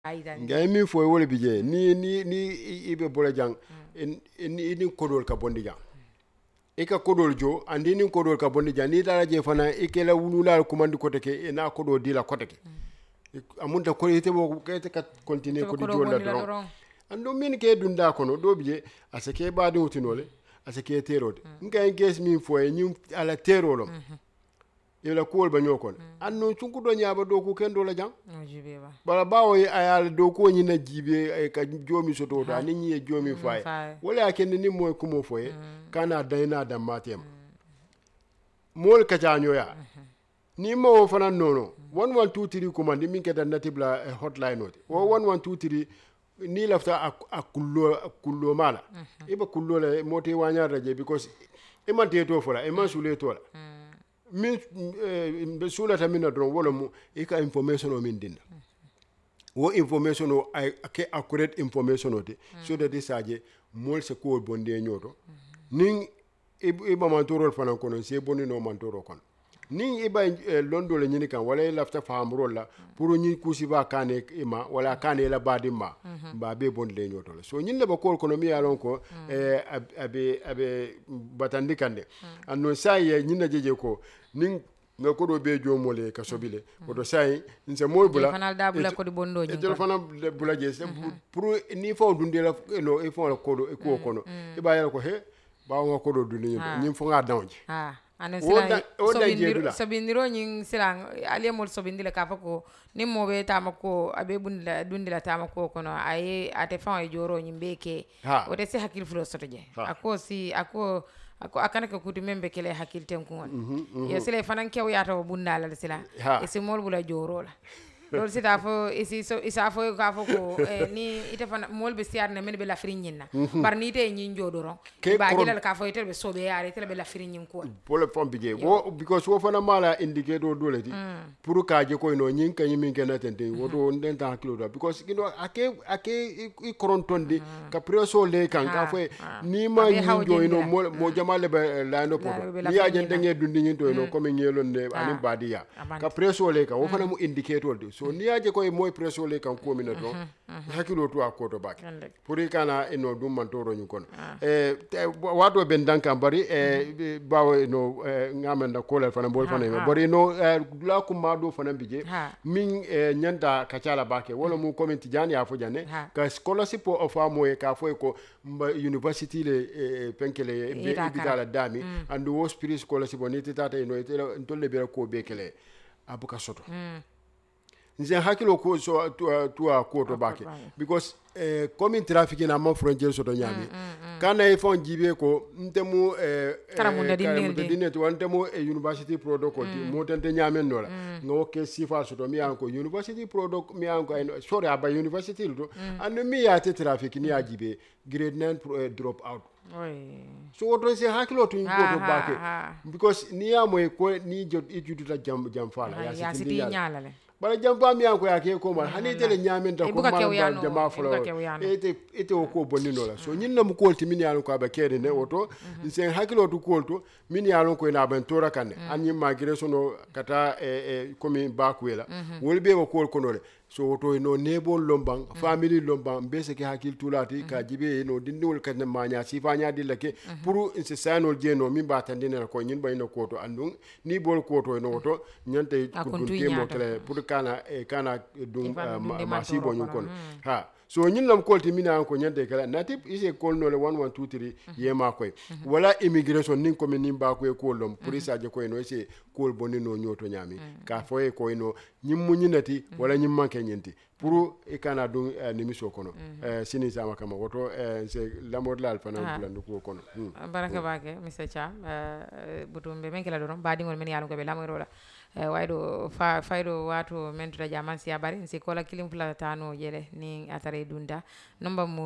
ngay min fo wole bije ni ibe bola jang ni kodol ka bondi jang e ka kodol jo andi ni kodol ka bondi jang ni dara je fana e ke la wulula kumandi kote ke na kodo di la kote ke amunta ko ite mo ke ka continue ko di jola don ando min ke dunda kono do bije asake ba do tinole asake terode ngay ges min fo e nyum ala terolo yela kuwol ba ñokon anno cunku do ñaba do ku ken do la jang bala bawo ayal do ko ñina jibe ka jomi soto da ni ñi jomi fay wala ken ni moy kumo foye kana dayna da matem mol ka jaño ya ni mo fana nono 1123 commande min ke da natibla hotline oti wo 1123 ni lafta kullo mala iba kullo le moti wanya raje because e man teto fola e man sule tola min be sulata min don wala mu e ka information o min dinna wo information o ke accurate information o de so that isaje mol se ko bonde nyoto nin e ba man torol fanan kono se bonni no man toro kono nin e ba londo le nyini kan wala lafta faamro la pour nyi kusi ba kane ima wala kane la badima ba be bonde le nyoto so nyin le ba ko kono mi alon ko abe batandi kande anno sai nyina jeje ko nin nga ko do be jomole ka sobile ko do sai nse moy bula fanal da bula ko di bondo nyi ko fana bula je pour ni fo dunde la no e fo la ko do e ko kono e ba yala ko he ba nga ko do dunde nyi fo nga dawje ano sila sobindiro nyin sila aliyemol sobindile ka fako ni mobe tamako abe dundila tamako kono ay ate fan e joro nyin beke o de se hakil fulo sotoje ako akana ka kuti membe kele hakil tem ko yo sila fanan kew yata bundala sila e se mol bula joro la lol sita fo isa fo ka fo ko ni ite fana mol be siar ne men be la frinyina bar ni te nyi njodoro ba gilal ka fo ite be sobe yare ite be la frinyin ko pour le fond bije wo because wo fana mala indicator do leti pour ka je ko no nyin kan min ken atente wo do den ta kilo do because kino ake i korontondi ka preso le kan ka fo ni ma nyi do no mo jamale be la no pour ni ya jende nge dundi nyin to no comme ngelo ne ani badia ka preso le kan wo fana mu indicator de so ni aje ko e moy presso le kan ko mina do hakilo to akoto bak puri kana eno dum man toro nyun kon wado ben danka bari bawo no ngamenda ko le fana bol fana bari no la ko mado fana bije min nyanda kachala bake wala mu comment jani afo jane ka scholarship of amoy ka fo ko university le penkele bitala dami and wo spirit scholarship on tata eno tolle be ko bekele abuka soto nze hakilo ko so to ko to bake because comme traffic na ma frontier so to nyami kana e fon jibe ko ntemu karamunda dinne to ntemu university protocol mo tante nyamen no la ngo ke sifa so to mi anko university protocol mi anko sorry aba university do and mi ya te traffic ni ajibe grade 9 drop out so woto se hakilo to ko to bake because ni amo ko ni jot ijuduta jam fala ya siti nyalale bala jamba mi anko yake ko man hani tele nyamenta ko man jama folo ete ko bonino la so nyinna mu kolti min yalon ko abakede ne oto sen hakilo to kolto min yalon ko ina ban tora kan anyi migration no kata komi bakwela wolbe ko kol konole so woto no nebo lombang family lombang bese ke hakil tulati ka jibe no dindol kan manya sifanya dilake pour se sanol jeno min batandina ko nyin bayno koto andung ni bol koto no woto nyante kudunte mo kele pour kana dum masibo nyun kon ha so nyin lam kolti mina ko nyande kala natip ise kol no le 1123 yema koy wala immigration nin ko min ba ko ko lom pour isa je ko no ise kol bonino nyoto nyami ka foye ko no nyim mu nyinati wala nyim manke nyenti pour e kana dum nimiso kono sini sama kama woto se lamor lal fana bulandu ko kono baraka bake Mr. Cham butumbe men kala don badi ngol men yalu ko be lamoro la waydo faydo wato mentuda jaman si abari si kola kilim fula tano jele ni atare dunda number mu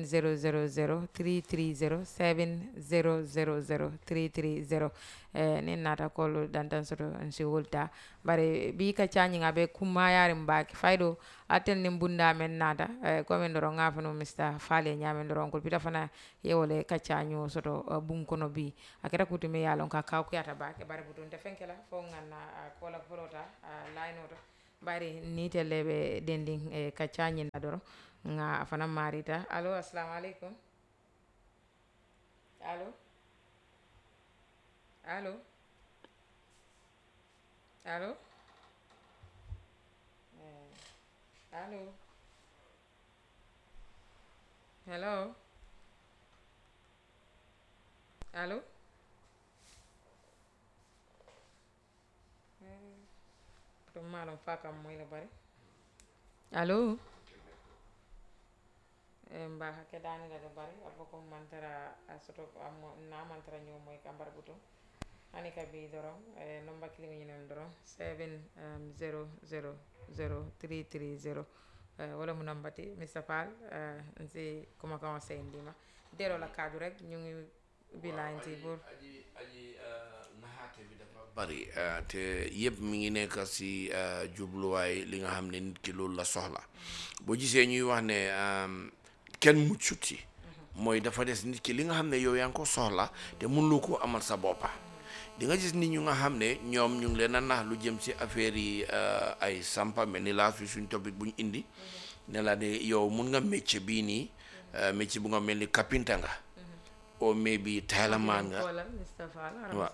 7000330330 ni nata kolo dandan soto nsi wolta bare bi ka chanyi ngabe kuma yare mbaki faydo atel ni bunda men nada ko men doro ngafano Mr. Fale nyamen doro ko pita fana yewole ka chanyo soto bunkono bi akata kutume yalon ka kaw kuyata bake bare butun te fenkela fo nganna kola forota line oto bari ni telebe dending e kachanyi na doro nga fana marita allo assalamu alaikum allo allo allo allo hello allo to malum fakam moy la bari allo mba ke dani la bari aboko mantara soto am na mantara ñoo moy kambar buto ani ka bi doro nomba kili ngi nem doro 7000330 wala mu nambati Mr Fall nsi kuma ka wase ndima dero la kaddu rek ñu ngi bilanti pour aji naxaate bi dafa bari te yëpp mi ngi nekk si jubluwaay li nga xam ne nit ki loolu la soxla boo gisee ñuy wax ne kenn muccut si mooy dafa des nit ki li nga xam ne yow yaa ngi ko soxla te mënuloo ko amal sa boppa di nga gis nit ñu nga xam ne ñoom ñu ngi leen a nax lu jëm si affaire yi ay sampa mel ni laa suñ topic bu ñu indi ne la ne yow mun nga métier bii nii métier bu nga mel ni kapinta nga or maybe Thailand nga waaw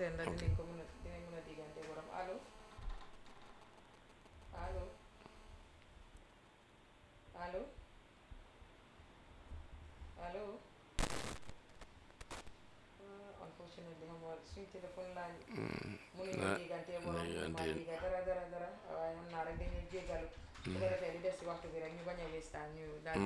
suñ téléphone laa mënuñoo déggante borom dara waaye xam naa rek dañuy jéggalu su ko defee li des si waxtu bi rek ñu bañ a westaan ñu daal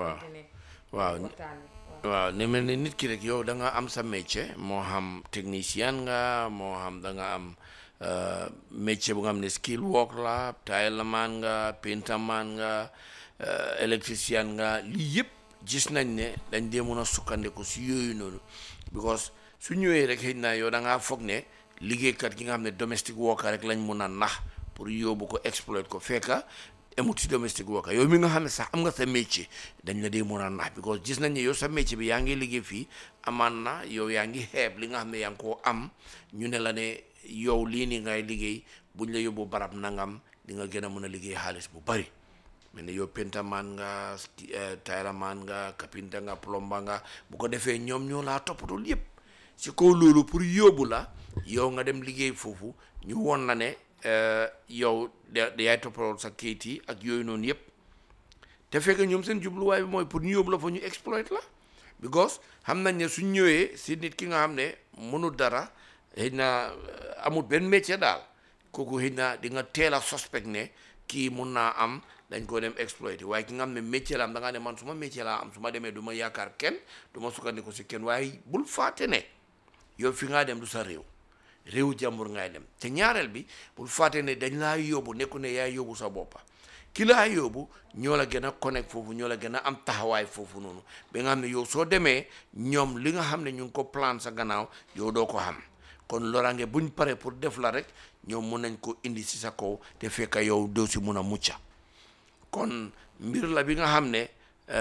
waaw ne mel ni nit ki rek yow da nga am sa métier moo xam technicien nga moo xam da nga am métier bu nga xam ne skill work la tailleur nga painterman nga électricien nga lii yëpp gis nañ ne dañ dee mën a sukkandiku si yooyu noonu because su ñëwee rek xëy na yow da ngaa foog ne liggéeykat ki nga xam ne domestic worker rek lañ mun a nax pour yóbbu ko exploit ko fekka emut si domestic worker yow mi nga xam ne sax am nga sa métier dañ la dee mun a nax because gis nañ ne yow sa métier bi yaa ngi liggéey fii amaan na yow yaa ngi xeeb li nga xam ne yaa ngi koo am ñu ne la ne yow lii nii ngay liggéey buñ la yóbbu barab nangam di nga gën a mën a liggéey xaalis bu bari mel ne yow pentaman nga tailleur nga kapinta nga plomba nga bu ko defee ñoom ñoo laa toppatul yëpp si kaw loolu pour yóbbu la yow nga dem liggéey foofu ñu won la ne yow da yaay toppatoo sa kayit yi ak yooyu noonu yëpp te fekk ñoom seen jubluwaay bi mooy pour ñu yóbbu la fa ñu exploit la because xam nañ ne suñ ñëwee si nit ki nga xam ne mënul dara xëy na amul benn métier daal kooku xëy na di nga teel a suspect ne kii mun naa am dañ ko dem exploité waaye ki nga xam ne métier la am da ngaa ne man su ma métier laa am su ma demee du ma yaakaar kenn du ma sukkandiku si kenn waaye bul fàtte ne yow fi ngaa dem du sa réew jàmbur ngay dem te ñaareel bi bul fàtte ne dañ laa yóbbu nekku ne yaay yóbbu sa boppa ki laa yóbbu ñoo la gën a connect foofu ñoo la gën a am taxawaay foofu noonu ba nga xam ne yow soo demee ñoom li nga xam ne ñu ngi ko plan sa gannaaw yow doo ko xam kon loraange buñ pare pour def la rek ñoom mun nañ ko indi si sa kaw te fekka yow doo si mun a mucca kon mbir la bi nga xam ne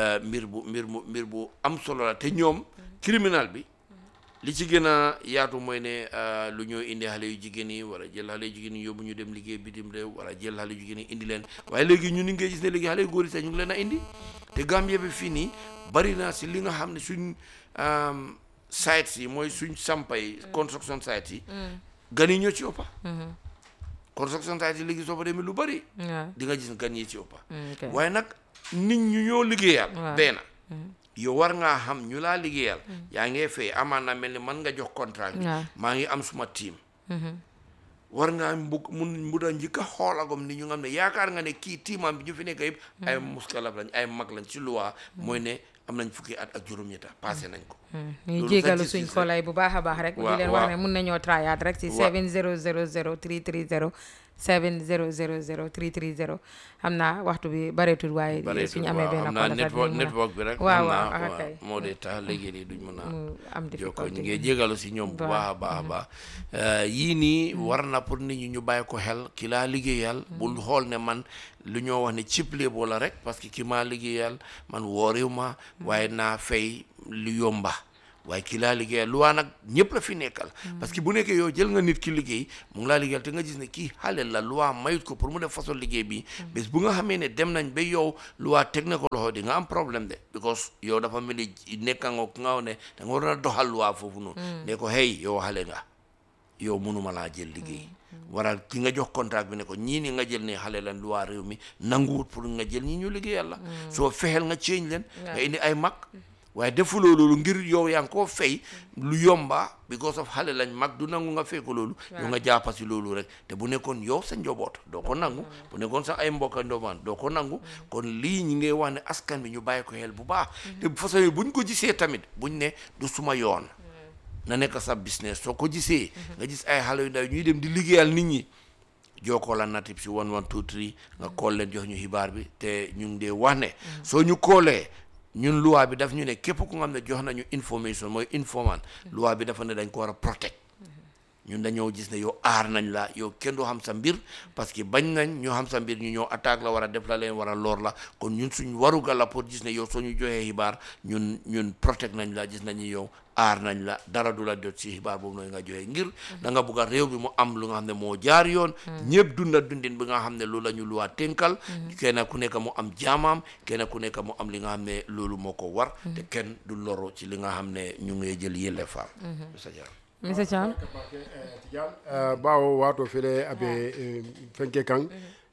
mbir bu am solo la te ñoom criminal bi li ci gën a yaatu mooy ne lu ñoo indi xale yu jigéen yi wala jël xale yu jigéen yi yóbbu ñu dem liggéey bitim réew wala jël xale yu jigéen yi indi leen waaye léegi ñu ni ngay gis ne léegi xale yu góor yi sax ñu ngi leen a indi te Gambie bi fii nii bari na si li nga xam ne suñ sites yi mooy suñ sampay construction sites yi gan yi ñoo ci ëppa construction sites yi léegi soo fa demee lu bari di nga gis gan yi ci ëppa waaye nag nit ñu ñoo liggéeyal benn yow war ngaa xam ñu laa liggéeyal yaa ngee fay amaan na mel ni man nga jox contrat bi maa ngi am suma team war ngaa mu da njëkk a xoolagom ni ñu nga xam ne yaakaar nga ne kii tiimam bi ñu fi nekk yëpp ay muskalaf lañ ay mag lañ ci loi mooy ne am nañ fukki at ak juróom-ñetta passé nañ ko ñu jégalu suñ kolay bu baax a baax rek di leen wax ne mun nañoo trayaat rek ci 7000330 7000330 xam naa waxtu bi bareetul waaye suñu amee benn network bi rek waaw moo dee tax léegi nii duñ mën a am difficulté ñu ngi jégalu si ñoom bu baax a baax a baax yii nii war na pour nit ñi ñu bàyyi ko xel ki laa liggéeyal bul xool ne man lu ñoo wax ne cheap labor la rek parce que ki maa liggéeyal man wóorew ma waaye naa fay lu yomba waaye ki laa liggéey loi nag ñëpp la fi nekkal parce que bu nekkee yow jël nga nit ki liggéey mu ngi laa liggéeyal te nga gis ne kii xale la loi mayut ko pour mu def façon liggéey bi bés bu nga xamee ne dem nañ ba yow loi teg na ko loxo di nga am problème de because yow dafa mel ni nekka nga nga ne da nga war a doxal loi foofu noonu ne ko hey yow xale nga yow mënuma laa jël liggéey waral ki nga jox contrat bi ne ko ñii ni nga jël ne xale lan loi réew mi nanguwut pour nga jël ñi ñu liggéey yàlla soo fexeel nga change leen nga indi ay mag waaye defuloo loolu ngir yow yaa ngi koo fay lu yomba because of xale lañ mag du nangu nga fay ko loolu yow nga jàppa si loolu rek te bu nekkoon yow sa njaboot doo ko nangu bu nekkoon sax ay mbokka ndomaan doo ko nangu kon lii ñi ngay wax ne askan bi ñu bàyyi ko xel bu baax te façon yi buñ ko gisee tamit buñ ne du suma yoon na nekk sa business soo ko gisee nga gis ay xale yu ndaw ñuy dem di liggéeyal nit ñi jokkoo la natib si 1123 nga kool leen jox ñu xibaar bi te ñu ngi dee wax ne soo ñu koolee ñun loi bi daf ñu ne képp ku nga xam ne jox nañu information mooy informant loi bi dafa ne dañ ko war a protect ñun dañoo gis ne yow aar nañ la yow kenn du xam sa mbir parce que bañ nañ ñoo xam sa mbir ñu ñëw attaque la war a def la leen war a lor la kon ñun suñ warugal la pour gis ne yow soo ñu joxee xibaar ñun protect nañ la gis nañu yow aar nañ la dara du la jot ci xibaar boobu nooy nga joxee ngir da nga bugg a réew bi mu am lu nga xam ne moo jaar yoon ñëpp dunda dundin bi nga xam ne loolu la ñu luwaa tënkal kenn ku nekk mu am jaamaam kenn ku nekk mu am li nga xam ne loolu moo ko war te kenn du loro ci li nga xam ne ñu ngi jël yële faam Mr. Chan bawo wato fele abe fenke kan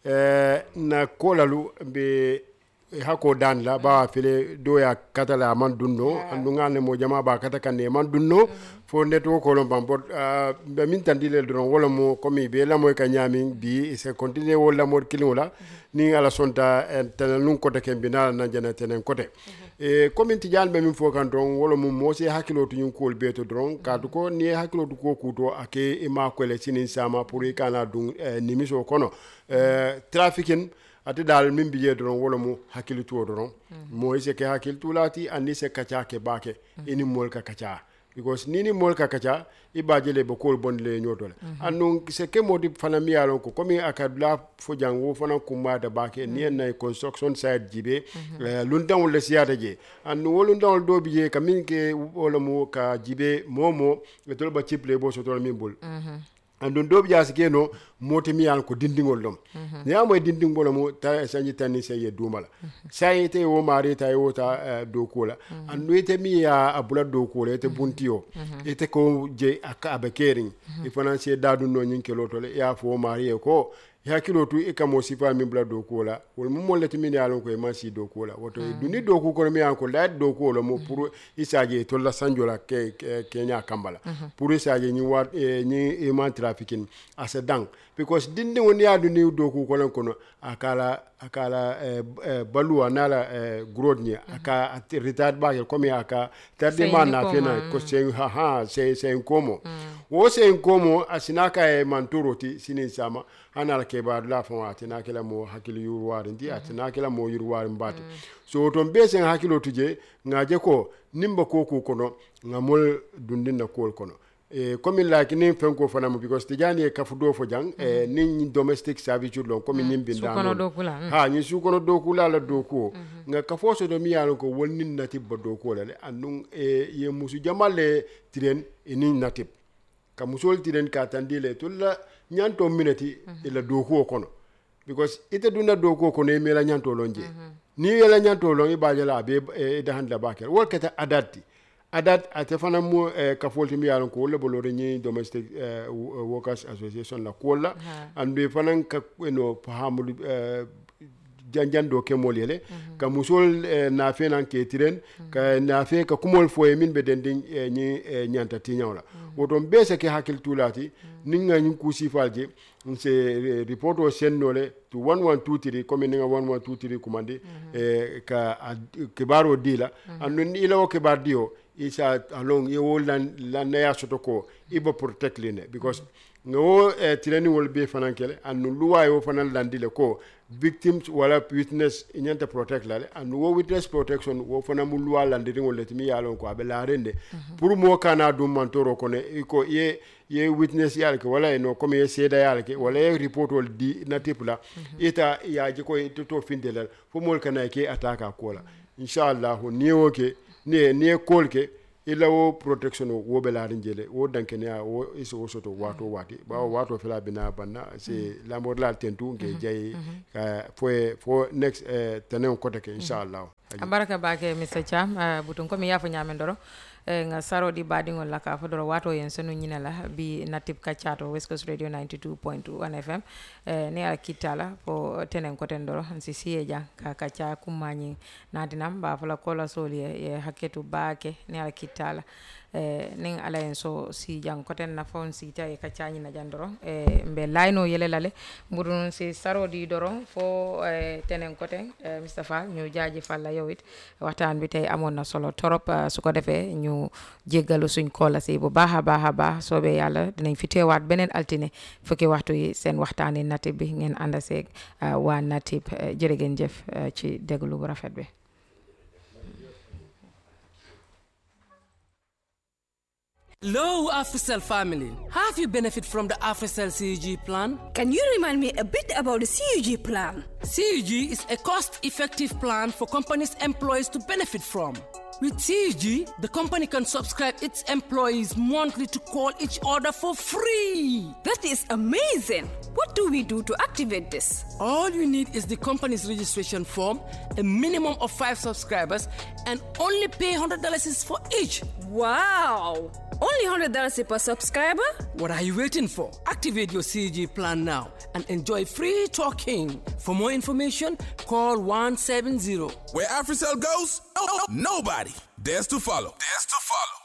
na kolalu be hako dan la ba fele doya katala man dunno andu ngane mo jama ba kata kan man dunno fo neto ko lon bambot be min tandile don wala mo komi be la moy ka nyami bi se continue wala mo kilinola ni ala sonta tan nun ko de kembina na jana tenen kote komin tijan be min fo kan don wala mo mo se hakilo to nyun kol beto don ka ko ni hakilo to ko kuto ake e ma ko le sinin sama pour kana dun nimiso kono trafikin ati dal min biye doron wala mu hakilitu doron mo ise ke hakilitu lati ani se kacha ke bake ini mol ka kacha because nini mol ka kacha ibajele be kol bonle nyotole anu se ke modi fana mi alon ko komi akadla fo jango fana kuma da bake ni na construction site jibe lundan wala siyata je anu wolundan do biye kamin ke wala mu ka jibe momo e tolba chiple bo so tol min bol andon dobi jasi keno moti mi an ko dindingol dom ne amoy dindingol mo ta sanji tani sey dumala sayete wo mari ta yo ta do kola andu ite mi ya abula do kola ite buntio ite ko je akabe kering e financier dadu no nyin ke lotole ya fo mari ko ya kilo tu e kamo sifa mi bla do kola wol mo mollati min yalon ko e mansi do kola woto duni do ko mi an ko la do kola mo pour isaje to la sanjola ke nya kambala pour isaje ni wat ni e man trafikin asa dang because dinde woni ya duni do ko kono akala balua nala grodnya aka retard ba ko mi aka tarde man na fena ko sen sen komo wo sen komo asinaka e manturoti sinin sama anal ke ba la fon atina kala mo hakili yurwar ndi atina kala mo yurwar mbati so to be sen hakilo tuje ngaje ko nimba ko kono ngamol dundin na kol kono comme la ki ni fenko fana mo because tijani e kafu do fo jang ni domestic service lon comme ni binda ha ni su kono do kula la do ko nga kafo so do mi yalo ko wonnin natib ba do ko le andun ye musu jamale tiren ni natib ka musol tiren ka tandile tulla nyanto minati ila do ko kono because ite dunda do ko kono e mela nyanto lonje ni yela nyanto lon e bajala be e da handa bakel wol kata adati adat atefana mo ka folti mi yaron ko wala bolore ni domestic workers association la kola ande fanan ka no pahamul janjando ke molele ka musol na fe nan ke tiren ka na fe ka kumol fo min be dendin ni nyanta tinyawla woto bese ke hakil tulati ninga nyi kusi falje se report o sennole to 1123 comme ninga 1123 commandé ka kibaro dila andon ila o kibar dio isa along ye wolan la naya sotoko ibo protect line because no tirani wol be fanankele anu luwa yo fanal landile ko victims wala witness inyanta protect la anu wo witness protection wo fanamu luwa landiri wol letimi yalon ko abe la rende pour mo kana dum mantoro ko ne ko ye witness yalke wala no comme ye seda yalke wala ye report wol di natipla ita yaaji ko to findelal fo mol kana ke ataka kola inshallah ni woke ni kolke ila wo protection wo be la rinjele wo dankene wo iso wo soto wato wati ba wato fela bina banna c'est l'amour la tentu nge jay fo next tanen ko take inshallah baraka bake Mr. Cham butun ko mi yafa nyamen doro nga saro di badingol la ka fodoro wato yen senu nyina la bi natip kachato West Coast Radio 92.1 FM ne ala kitala po tenen ko ten doro hansi sieja ka kacha kumani nadinam ba fala kola soli e haketu bake ne ala kitala ning ala en so si jang koten na fon si tay ka caani na jandoro mbe layno yelelale mburun si saro di doro fo tenen koten Mr. Fall ñu jaaji Fall yow it waxtaan bi tay amon na solo torop su ko defee ñu jéggalu suñ kola si bu baaxa baaxa soobee yàlla dinañ fi teewaat beneen altine fukki waxtu yi seen waxtaani natib bi ngeen ànd seeg waa natib jërë ngeen jëf ci déglu bu rafet bi. Hello, AfriCell family. Have you benefited from the AfriCell CUG plan? Can you remind me a bit about the CUG plan? CUG is a cost-effective plan for companies' employees to benefit from. With CUG, the company can subscribe its employees monthly to call each other for free. That is amazing. What do we do to activate this? All you need is the company's registration form, a minimum of 5 subscribers, and only pay $100 for each. Wow! Only $100 per subscriber? What are you waiting for? Activate your CUG plan now and enjoy free talking. For more information, call 170. Where AfriCell goes, nobody dares to follow.